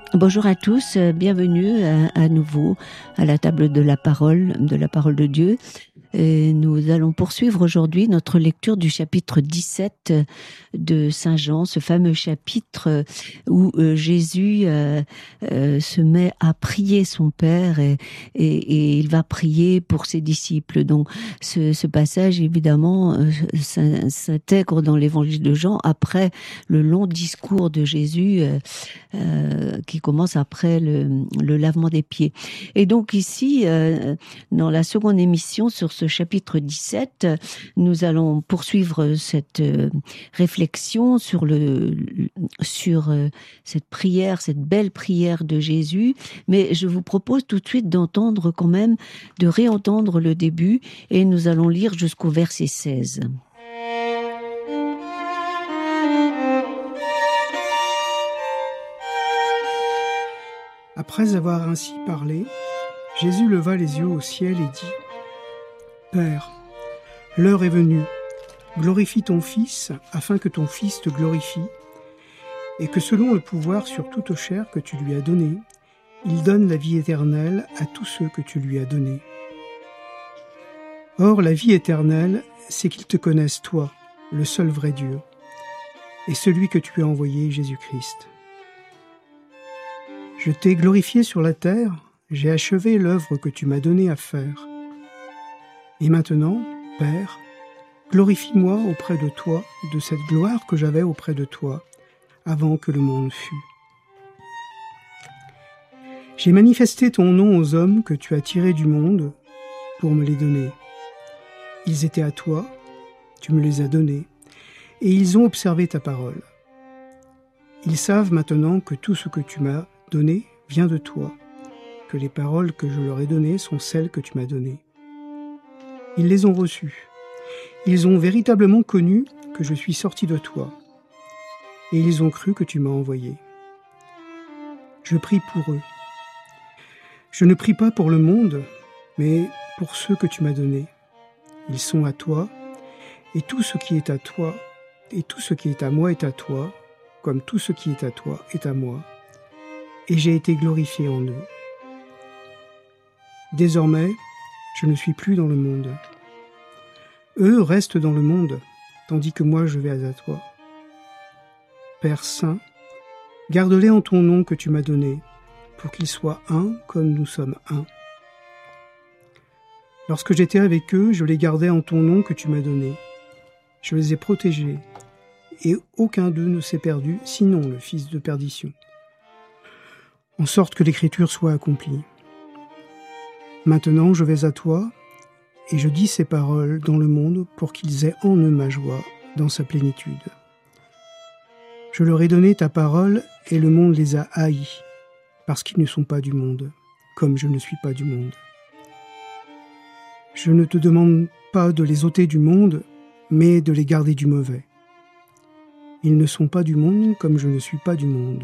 Bonjour à tous, bienvenue à nouveau à la table de la parole de Dieu. Et nous allons poursuivre aujourd'hui notre lecture du chapitre 17 de Saint Jean, ce fameux chapitre où Jésus se met à prier son Père et il va prier pour ses disciples. Donc ce passage, évidemment, s'intègre dans l'évangile de Jean après le long discours de Jésus qui commence après le lavement des pieds. Et donc ici, dans la seconde émission sur ce chapitre 17, nous allons poursuivre cette réflexion sur cette prière, cette belle prière de Jésus. Mais je vous propose tout de suite de réentendre le début, et nous allons lire jusqu'au verset 16. Après avoir ainsi parlé, Jésus leva les yeux au ciel et dit : « Père, l'heure est venue, glorifie ton Fils, afin que ton Fils te glorifie, et que selon le pouvoir sur toute chair que tu lui as donné, il donne la vie éternelle à tous ceux que tu lui as donnés. Or, la vie éternelle, c'est qu'ils te connaissent toi, le seul vrai Dieu, et celui que tu as envoyé, Jésus-Christ. Je t'ai glorifié sur la terre, j'ai achevé l'œuvre que tu m'as donnée à faire. Et maintenant, Père, glorifie-moi auprès de toi de cette gloire que j'avais auprès de toi, avant que le monde fût. J'ai manifesté ton nom aux hommes que tu as tirés du monde pour me les donner. Ils étaient à toi, tu me les as donnés, et ils ont observé ta parole. Ils savent maintenant que tout ce que tu m'as donné vient de toi, que les paroles que je leur ai données sont celles que tu m'as données. Ils les ont reçues. Ils ont véritablement connu que je suis sorti de toi, et ils ont cru que tu m'as envoyé. Je prie pour eux. Je ne prie pas pour le monde, mais pour ceux que tu m'as donnés. Ils sont à toi, et tout ce qui est à toi, et tout ce qui est à moi est à toi, comme tout ce qui est à toi est à moi, et j'ai été glorifié en eux. Désormais, je ne suis plus dans le monde. Eux restent dans le monde, tandis que moi je vais à toi. Père Saint, garde-les en ton nom que tu m'as donné, pour qu'ils soient un comme nous sommes un. Lorsque j'étais avec eux, je les gardais en ton nom que tu m'as donné. Je les ai protégés, et aucun d'eux ne s'est perdu, sinon le fils de perdition. En sorte que l'écriture soit accomplie. Maintenant, je vais à toi, et je dis ces paroles dans le monde pour qu'ils aient en eux ma joie dans sa plénitude. Je leur ai donné ta parole, et le monde les a haïs, parce qu'ils ne sont pas du monde, comme je ne suis pas du monde. Je ne te demande pas de les ôter du monde, mais de les garder du mauvais. Ils ne sont pas du monde, comme je ne suis pas du monde.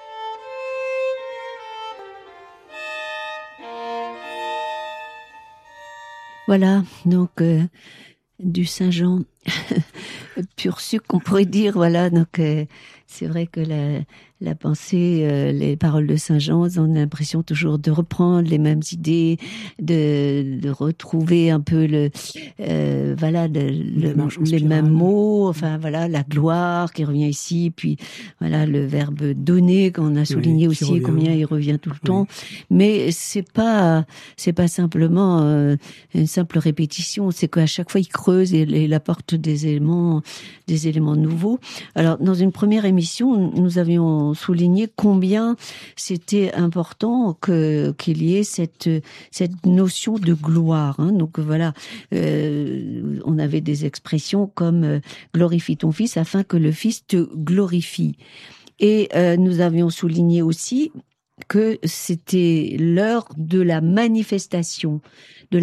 Voilà, donc du Saint Jean pur sucre, on pourrait dire. Voilà, donc c'est vrai que la pensée, les paroles de Saint Jean, on a l'impression toujours de reprendre les mêmes idées, de retrouver un peu les mêmes mots, enfin voilà, la gloire qui revient ici, puis voilà le verbe donner qu'on a souligné aussi, combien il revient tout le temps. Mais c'est pas simplement une simple répétition, c'est qu'à chaque fois il creuse et il apporte des éléments nouveaux. Alors dans une première émission, nous avions souligné combien c'était important qu'il y ait cette notion de gloire. Hein. Donc voilà, on avait des expressions comme glorifie ton Fils afin que le Fils te glorifie. Et nous avions souligné aussi que c'était l'heure de la manifestation de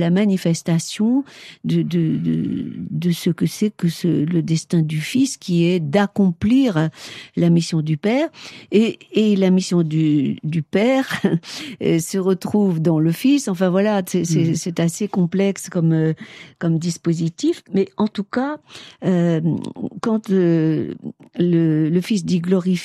ce que c'est que le destin du Fils, qui est d'accomplir la mission du Père, et la mission du Père se retrouve dans le Fils. Enfin voilà, c'est assez complexe comme dispositif, mais en tout cas, quand le Fils dit glorifie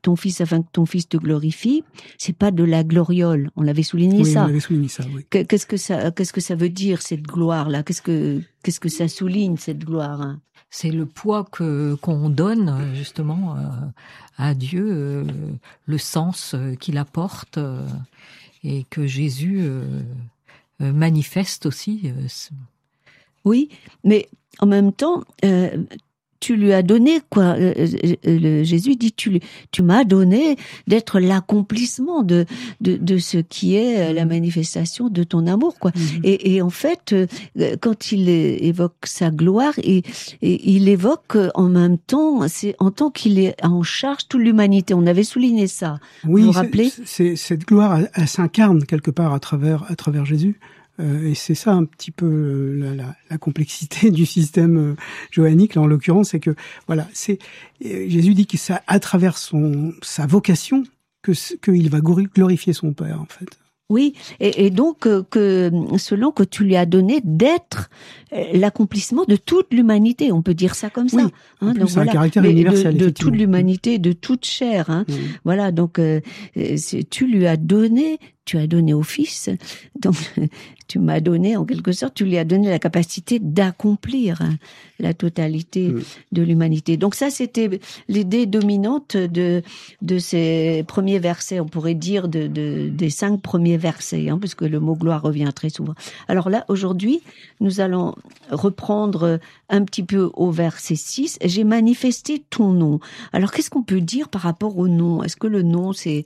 ton Fils afin que ton Fils te glorifie, c'est pas de la gloriole. On l'avait souligné ça. Oui, on avait souligné ça, oui. Qu'est-ce que ça veut dire, cette gloire-là? Qu'est-ce que ça souligne, cette gloire, hein? C'est le poids qu'on donne, justement, à Dieu, le sens qu'il apporte, et que Jésus manifeste aussi. Oui, mais en même temps, tu lui as donné, quoi. Jésus dit, tu m'as donné d'être l'accomplissement de ce qui est la manifestation de ton amour, quoi. Et en fait, quand il évoque sa gloire, il évoque en même temps, c'est en tant qu'il est en charge toute l'humanité. On avait souligné ça. Oui, vous vous rappelez? c'est cette gloire, elle s'incarne quelque part à travers Jésus. Et c'est ça un petit peu la complexité du système joannique, là en l'occurrence, c'est que voilà, Jésus dit que ça, à travers sa vocation, qu'il va glorifier son Père, en fait. Oui, et donc que selon que tu lui as donné d'être l'accomplissement de toute l'humanité, on peut dire ça comme ça. Oui, hein, donc voilà, un caractère universel, de toute l'humanité, de toute chair. Hein. Voilà, donc tu lui as donné. Tu as donné au Fils, donc tu m'as donné, en quelque sorte, tu lui as donné la capacité d'accomplir la totalité de l'humanité. Donc ça, c'était l'idée dominante de ces premiers versets, on pourrait dire des 5 premiers versets, hein, parce que le mot gloire revient très souvent. Alors là, aujourd'hui, nous allons reprendre un petit peu au verset 6. J'ai manifesté ton nom. Alors, qu'est-ce qu'on peut dire par rapport au nom? Est-ce que le nom, c'est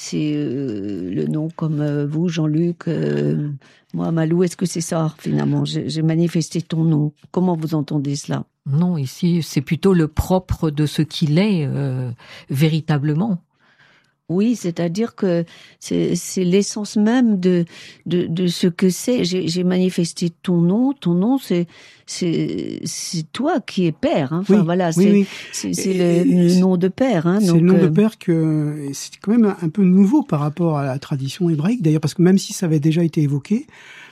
le nom comme vous, Jean-Luc, moi, Malou, est-ce que c'est ça, finalement? J'ai manifesté ton nom. Comment vous entendez cela? Non, ici, c'est plutôt le propre de ce qu'il est, véritablement. Oui, c'est-à-dire que c'est l'essence même de ce que c'est. J'ai manifesté ton nom. Ton nom, c'est toi qui es Père. Hein. Enfin, oui, voilà, oui. c'est le nom de Père. Hein, c'est donc, le nom de Père que c'est quand même un peu nouveau par rapport à la tradition hébraïque. D'ailleurs, parce que même si ça avait déjà été évoqué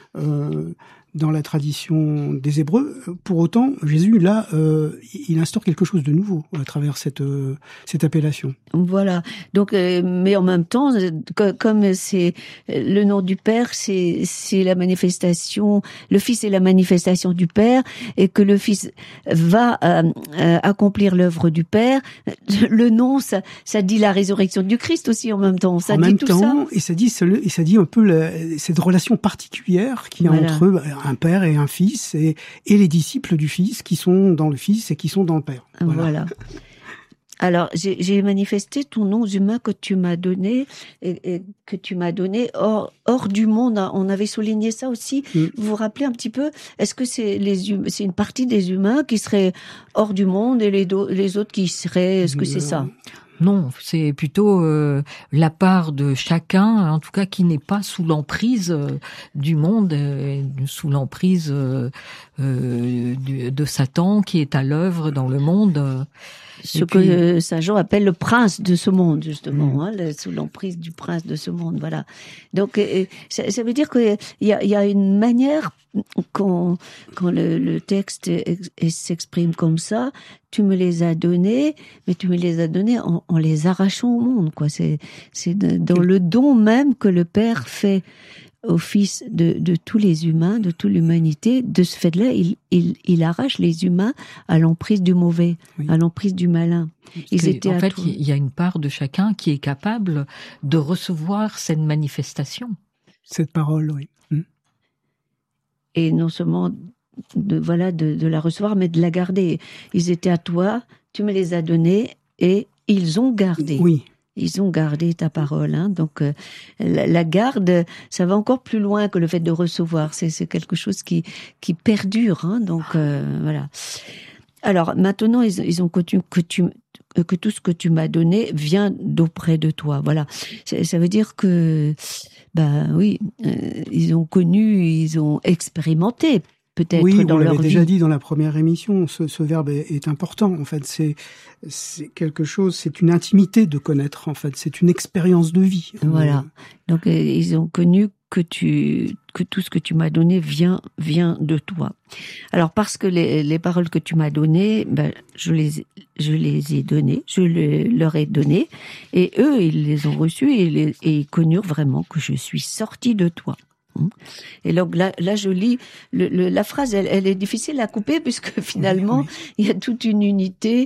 dans la tradition des Hébreux, pour autant, Jésus, là, il instaure quelque chose de nouveau à travers cette appellation. Voilà. Donc, mais en même temps, comme c'est le nom du Père, c'est la manifestation, le Fils est la manifestation du Père, et que le Fils va accomplir l'œuvre du Père. Le nom, ça dit la résurrection du Christ aussi en même temps. Ça dit tout ça. Et ça dit un peu cette relation particulière qu'il y a entre un père et un fils, et les disciples du fils qui sont dans le fils et qui sont dans le père. Voilà. Alors, j'ai manifesté ton nom humain que tu m'as donné, et que tu m'as donné hors du monde. On avait souligné ça aussi. Vous vous rappelez un petit peu? Est-ce que c'est une partie des humains qui seraient hors du monde et les autres qui seraient, est-ce que c'est ça? Non, c'est plutôt la part de chacun, en tout cas qui n'est pas sous l'emprise du monde, sous l'emprise de Satan qui est à l'œuvre dans le monde. Ce que saint Jean appelle le prince de ce monde, justement, sous l'emprise du prince de ce monde, voilà. Donc, ça veut dire qu'il y a une manière, quand le texte s'exprime comme ça, tu me les as donnés, mais tu me les as donnés en les arrachant au monde, quoi. C'est dans le don même que le Père fait au Fils de tous les humains, de toute l'humanité. De ce fait-là, il arrache les humains à l'emprise du mauvais, à l'emprise du malin. En fait, il y a une part de chacun qui est capable de recevoir cette manifestation. Cette parole, oui. Et non seulement de la recevoir, mais de la garder. Ils étaient à toi, tu me les as donnés, et ils ont gardé. Oui. Ils ont gardé ta parole, hein. Donc la garde, ça va encore plus loin que le fait de recevoir. C'est quelque chose qui perdure, hein. Donc voilà. Alors maintenant, ils ont connu que tout ce que tu m'as donné vient d'auprès de toi. Voilà. Ça veut dire que, oui, ils ont connu, ils ont expérimenté. Peut-être oui, dans on leur l'avait vie. déjà dit dans la première émission, ce verbe est important. En fait, c'est quelque chose, c'est une intimité de connaître. En fait, c'est une expérience de vie. Voilà. Donc ils ont connu que tout ce que tu m'as donné vient de toi. Alors parce que les paroles que tu m'as données, je les ai données, leur ai données, et eux ils les ont reçues et ils connurent vraiment que je suis sortie de toi. Et donc là je lis la phrase, elle est difficile à couper puisque finalement il y a toute une unité,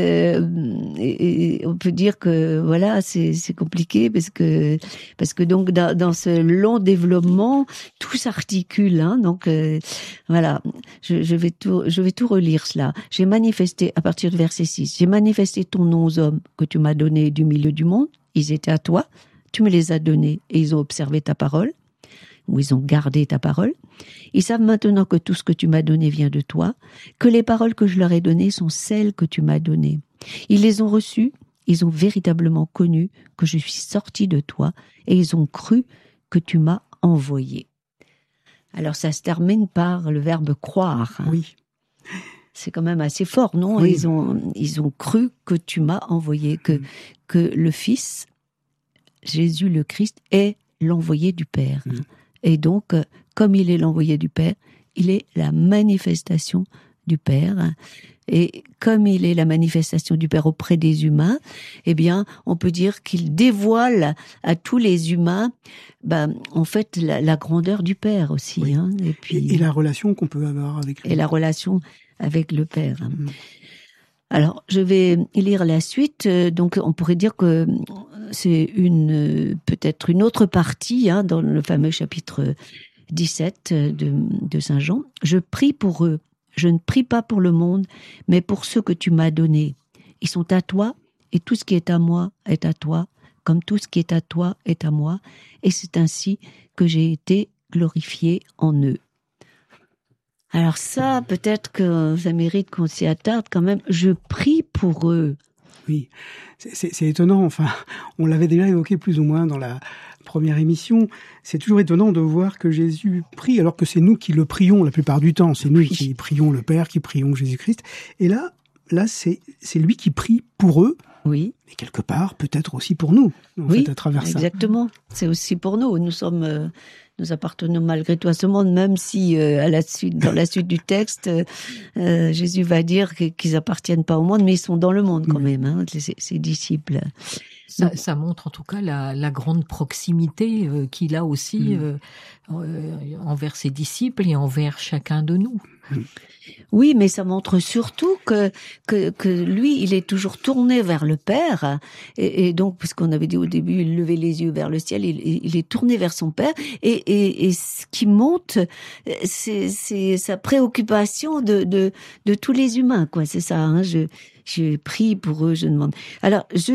et on peut dire que voilà c'est compliqué parce que donc dans ce long développement tout s'articule, donc voilà, je vais tout relire cela. J'ai manifesté à partir de verset 6, j'ai manifesté ton nom aux hommes que tu m'as donnés du milieu du monde, ils étaient à toi, tu me les as donnés et ils ont observé ta parole, où ils ont gardé ta parole. Ils savent maintenant que tout ce que tu m'as donné vient de toi, que les paroles que je leur ai données sont celles que tu m'as données. Ils les ont reçues, ils ont véritablement connu que je suis sortie de toi, et ils ont cru que tu m'as envoyé. Alors ça se termine par le verbe croire. Oui. C'est quand même assez fort, non? Oui. Ils ont cru que tu m'as envoyé, que le Fils, Jésus le Christ, est l'envoyé du Père. Et donc, comme il est l'envoyé du Père, il est la manifestation du Père. Et comme il est la manifestation du Père auprès des humains, eh bien, on peut dire qu'il dévoile à tous les humains, en fait, la grandeur du Père aussi. Oui. Et puis et la relation qu'on peut avoir avec lui. Et la relation avec le Père. Alors, je vais lire la suite. Donc, on pourrait dire que c'est peut-être une autre partie, dans le fameux chapitre 17 de Saint Jean. Je prie pour eux. Je ne prie pas pour le monde, mais pour ceux que tu m'as donnés. Ils sont à toi, et tout ce qui est à moi est à toi, comme tout ce qui est à toi est à moi. Et c'est ainsi que j'ai été glorifié en eux. Alors ça, peut-être que ça mérite qu'on s'y attarde quand même. Je prie pour eux. Oui, c'est étonnant. Enfin, on l'avait déjà évoqué plus ou moins dans la première émission. C'est toujours étonnant de voir que Jésus prie, alors que c'est nous qui le prions la plupart du temps. C'est nous qui prions le Père, qui prions Jésus-Christ. Et là, c'est lui qui prie pour eux. Oui. Mais quelque part, peut-être aussi pour nous. En fait, à travers ça. Exactement. C'est aussi pour nous. Nous appartenons malgré tout à ce monde, même si dans la suite du texte, Jésus va dire qu'ils appartiennent pas au monde, mais ils sont dans le monde quand même, ses disciples. Ça montre en tout cas la grande proximité qu'il a aussi envers ses disciples et envers chacun de nous. Oui, mais ça montre surtout que lui, il est toujours tourné vers le Père, et donc, puisqu'on avait dit au début, il levait les yeux vers le ciel, il est tourné vers son Père, et ce qui monte, c'est sa préoccupation de tous les humains, quoi. C'est ça. Je prie pour eux, je demande. Alors, je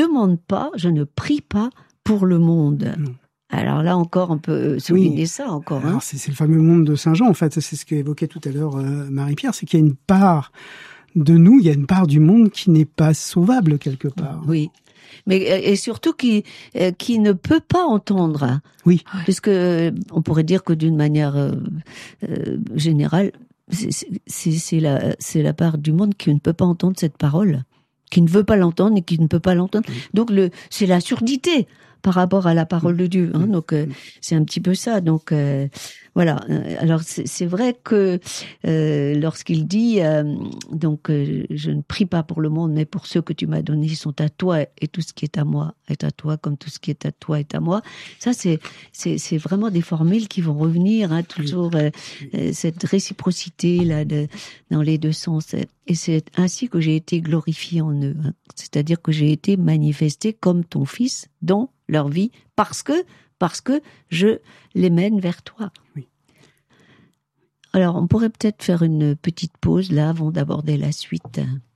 ne prie pas pour le monde. Non. Alors là encore, on peut souligner ça encore. Alors, c'est le fameux monde de Saint Jean, en fait. C'est ce qu'évoquait tout à l'heure Marie-Pierre, c'est qu'il y a une part de nous, il y a une part du monde qui n'est pas sauvable quelque part. Oui. Mais et surtout qui ne peut pas entendre. Oui. Puisque on pourrait dire que d'une manière générale, c'est la part du monde qui ne peut pas entendre cette parole, qui ne veut pas l'entendre et qui ne peut pas l'entendre. Donc c'est la surdité par rapport à la parole de Dieu. Donc c'est un petit peu ça. Donc voilà. Alors c'est vrai que lorsqu'il dit je ne prie pas pour le monde, mais pour ceux que tu m'as donnés, ils sont à toi, et tout ce qui est à moi est à toi, comme tout ce qui est à toi est à moi. Ça c'est vraiment des formules qui vont revenir, toujours cette réciprocité là dans les deux sens. Et c'est ainsi que j'ai été glorifié en eux. C'est-à-dire que j'ai été manifesté comme ton Fils dans leur vie, parce que je les mène vers toi. Oui. Alors, on pourrait peut-être faire une petite pause là avant d'aborder la suite.